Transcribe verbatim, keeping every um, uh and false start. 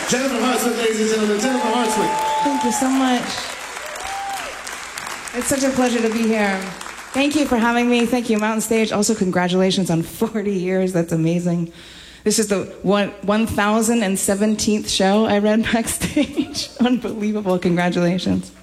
Jennifer Hartswick, ladies and gentlemen. Jennifer Hartswick. Thank you so much. It's such a pleasure to be here. Thank you for having me. Thank you, Mountain Stage. Also, congratulations on forty years. That's amazing. This is the one, one thousand seventeenth show I read backstage. Unbelievable. Congratulations.